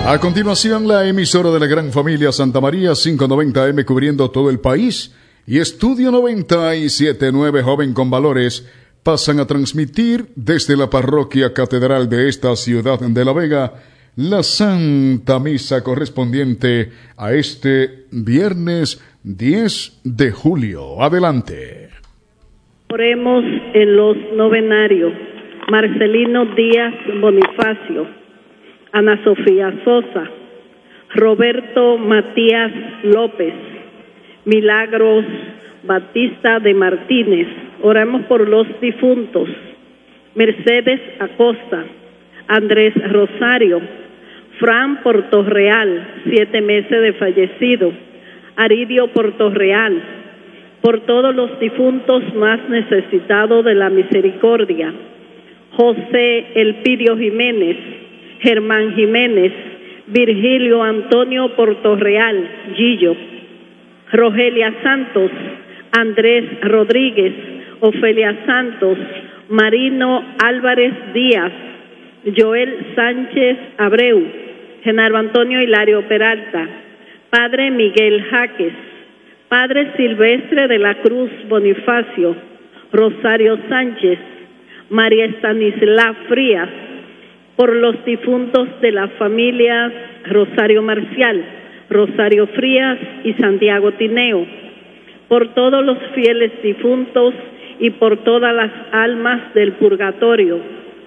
A continuación, la emisora de la gran familia Santa María 590M cubriendo todo el país y Estudio 97.9 Joven con Valores pasan a transmitir desde la parroquia catedral de esta ciudad de La Vega la Santa Misa correspondiente a este viernes 10 de julio. Adelante. Oremos en los novenarios. Marcelino Díaz Bonifacio, Ana Sofía Sosa, Roberto Matías López, Milagros Batista de Martínez. Oramos por los difuntos: Mercedes Acosta, Andrés Rosario, Fran Portorreal, 7 meses de fallecido, Aridio Portorreal, por todos los difuntos más necesitados de la misericordia: José Elpidio Jiménez, Germán Jiménez, Virgilio Antonio Portorreal, Gillo, Rogelia Santos, Andrés Rodríguez, Ofelia Santos, Marino Álvarez Díaz, Joel Sánchez Abreu, Genaro Antonio Hilario Peralta, Padre Miguel Jaques, Padre Silvestre de la Cruz Bonifacio, Rosario Sánchez, María Estanislá Frías, por los difuntos de las familias Rosario Marcial, Rosario Frías y Santiago Tineo, por todos los fieles difuntos y por todas las almas del purgatorio: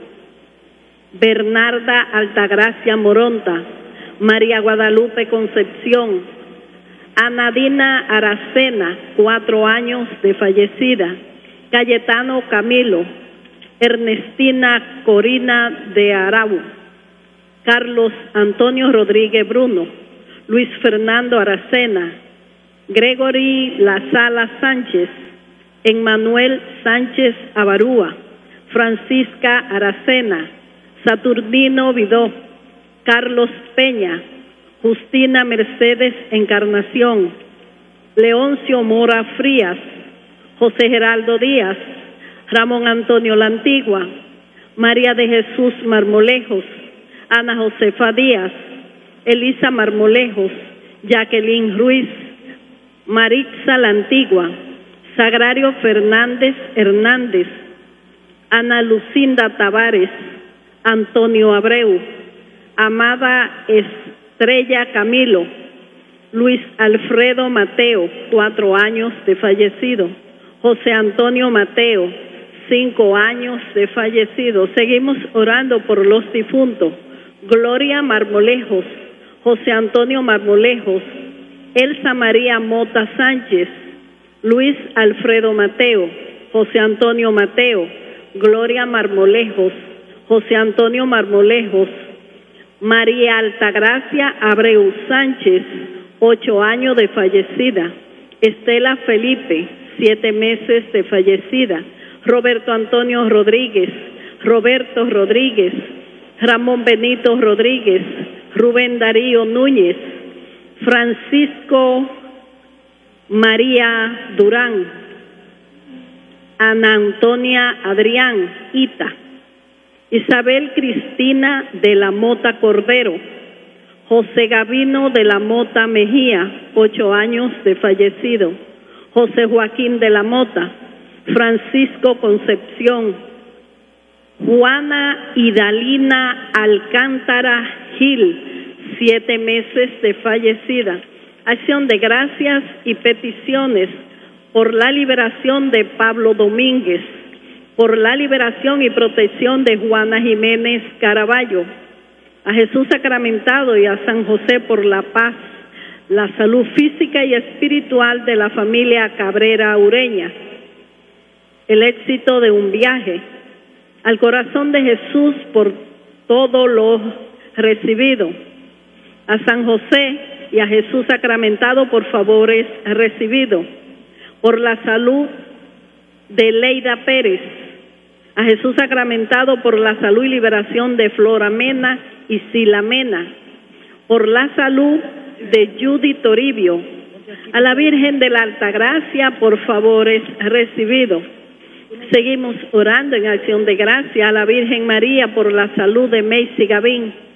Bernarda Altagracia Moronta, María Guadalupe Concepción, Anadina Aracena, 4 años de fallecida, Cayetano Camilo, Ernestina Corina de Arau, Carlos Antonio Rodríguez Bruno, Luis Fernando Aracena, Gregory La Sala Sánchez, Emmanuel Sánchez Abarúa, Francisca Aracena, Saturnino Vidó, Carlos Peña, Justina Mercedes Encarnación, Leoncio Mora Frías, José Geraldo Díaz, Ramón Antonio La Antigua, María de Jesús Marmolejos, Ana Josefa Díaz, Elisa Marmolejos, Jacqueline Ruiz, Maritza La Antigua, Sagrario Fernández Hernández, Ana Lucinda Tavares, Antonio Abreu, Amada Estrella Camilo, Luis Alfredo Mateo, 4 años de fallecido, José Antonio Mateo, 5 años de fallecido. Seguimos orando por los difuntos: Gloria Marmolejos, José Antonio Marmolejos, Elsa María Mota Sánchez, Luis Alfredo Mateo, José Antonio Mateo, Gloria Marmolejos, José Antonio Marmolejos, María Altagracia Abreu Sánchez, 8 años de fallecida, Estela Felipe, 7 meses de fallecida, Roberto Antonio Rodríguez, Roberto Rodríguez, Ramón Benito Rodríguez, Rubén Darío Núñez, Francisco María Durán, Ana Antonia Adrián Ita, Isabel Cristina de la Mota Cordero, José Gavino de la Mota Mejía, 8 años de fallecido, José Joaquín de la Mota, Francisco Concepción, Juana Idalina Alcántara Gil, 7 meses de fallecida. Acción de gracias y peticiones por la liberación de Pablo Domínguez, por la liberación y protección de Juana Jiménez Caraballo, a Jesús sacramentado y a San José por la paz, la salud física y espiritual de la familia Cabrera Ureña, el éxito de un viaje, al corazón de Jesús por todo lo recibido, a San José y a Jesús sacramentado por favores recibidos, por la salud de Leida Pérez, a Jesús sacramentado por la salud y liberación de Flora Mena y Sila Mena, por la salud de Judy Toribio, a la Virgen de la Altagracia por favores recibidos. Seguimos orando en acción de gracia a la Virgen María por la salud de Macy Gavín,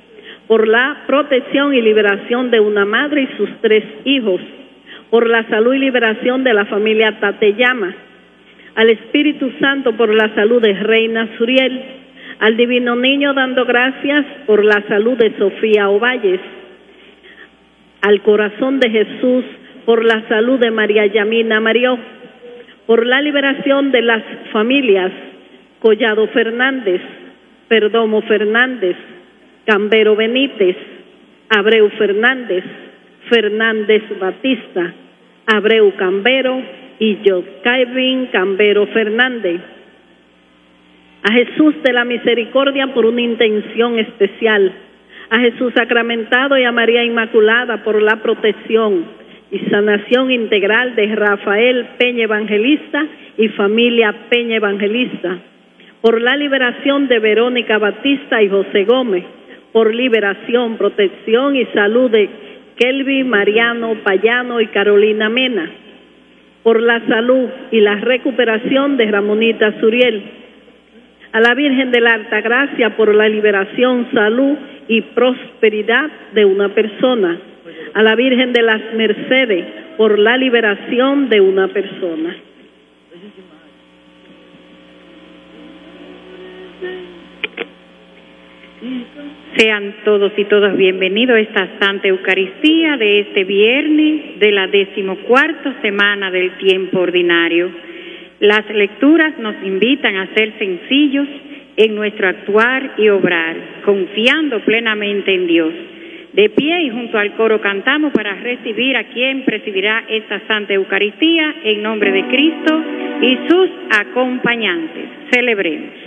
por la protección y liberación de una madre y sus 3 hijos, por la salud y liberación de la familia Tateyama, al Espíritu Santo por la salud de Reina Suriel, al Divino Niño dando gracias por la salud de Sofía Ovalles, al Corazón de Jesús por la salud de María Yamina Marió, por la liberación de las familias Collado Fernández, Perdomo Fernández, Cambero Benítez, Abreu Fernández, Fernández Batista, Abreu Cambero y Joscaivin Cambero Fernández. A Jesús de la Misericordia por una intención especial, a Jesús sacramentado y a María Inmaculada por la protección y sanación integral de Rafael Peña Evangelista y familia Peña Evangelista, por la liberación de Verónica Batista y José Gómez, por liberación, protección y salud de Kelvin Mariano Payano y Carolina Mena, por la salud y la recuperación de Ramonita Suriel, a la Virgen de la Altagracia por la liberación, salud y prosperidad de una persona, a la Virgen de las Mercedes por la liberación de una persona. Sean todos y todas bienvenidos a esta Santa Eucaristía de este viernes de la 14ª semana del tiempo ordinario. Las lecturas nos invitan a ser sencillos en nuestro actuar y obrar, confiando plenamente en Dios. De pie y junto al coro cantamos para recibir a quien presidirá esta Santa Eucaristía en nombre de Cristo y sus acompañantes. Celebremos.